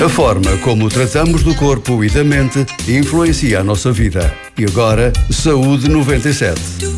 A forma como tratamos do corpo e da mente influencia a nossa vida. E agora, Saúde 97.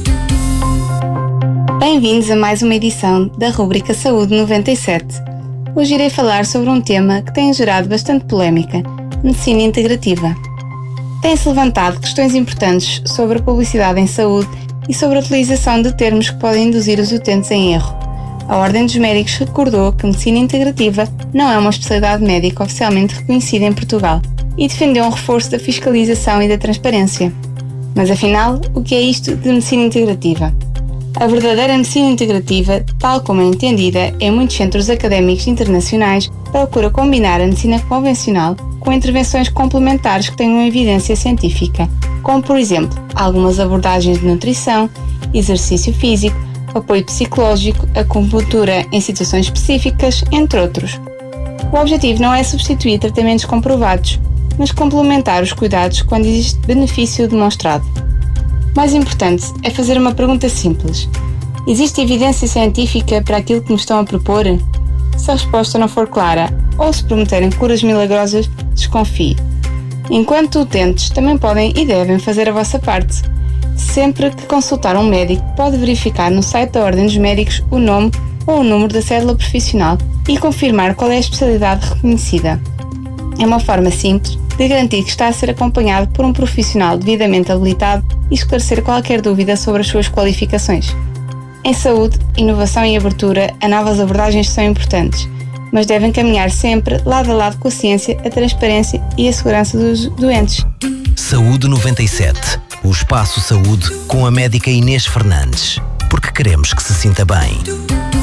Bem-vindos a mais uma edição da rubrica Saúde 97. Hoje irei falar sobre um tema que tem gerado bastante polémica: medicina integrativa. Têm-se levantado questões importantes sobre a publicidade em saúde e sobre a utilização de termos que podem induzir os utentes em erro. A Ordem dos Médicos recordou que a medicina integrativa não é uma especialidade médica oficialmente reconhecida em Portugal e defendeu um reforço da fiscalização e da transparência. Mas afinal, o que é isto de medicina integrativa? A verdadeira medicina integrativa, tal como é entendida em muitos centros académicos internacionais, procura combinar a medicina convencional com intervenções complementares que tenham evidência científica, como por exemplo, algumas abordagens de nutrição, exercício físico, apoio psicológico, acupuntura em situações específicas, entre outros. O objetivo não é substituir tratamentos comprovados, mas complementar os cuidados quando existe benefício demonstrado. O mais importante é fazer uma pergunta simples: existe evidência científica para aquilo que me estão a propor? Se a resposta não for clara, ou se prometerem curas milagrosas, desconfie. Enquanto utentes, também podem e devem fazer a vossa parte. Sempre que consultar um médico, pode verificar no site da Ordem dos Médicos o nome ou o número da cédula profissional e confirmar qual é a especialidade reconhecida. É uma forma simples de garantir que está a ser acompanhado por um profissional devidamente habilitado e esclarecer qualquer dúvida sobre as suas qualificações. Em saúde, inovação e abertura a novas abordagens são importantes, mas devem caminhar sempre lado a lado com a ciência, a transparência e a segurança dos doentes. Saúde 97. O Espaço Saúde com a médica Inês Fernandes. Porque queremos que se sinta bem.